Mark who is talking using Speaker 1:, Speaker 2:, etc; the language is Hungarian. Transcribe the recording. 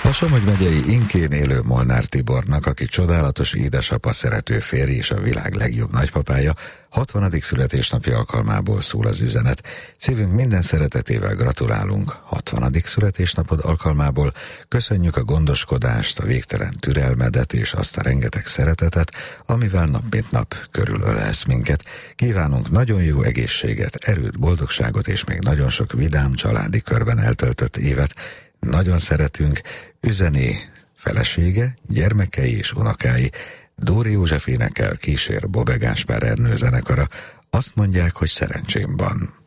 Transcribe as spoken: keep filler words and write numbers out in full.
Speaker 1: A Somogy megyei Inkén élő Molnár Tibornak, aki csodálatos édesapa, szerető férj és a világ legjobb nagypapája, hatvanadik születésnapja alkalmából szól az üzenet. Szívünk minden szeretetével gratulálunk hatvanadik születésnapod alkalmából, köszönjük a gondoskodást, a végtelen türelmedet és azt a rengeteg szeretetet, amivel nap mint nap körülölelsz minket. Kívánunk nagyon jó egészséget, erőt, boldogságot és még nagyon sok vidám családi körben eltöltött évet. Nagyon szeretünk, üzeni felesége, gyermekei és unokái. Dóri József énekel, kísér Bobbe Gáspár Ernő zenekara. Azt mondják, hogy szerencsém van.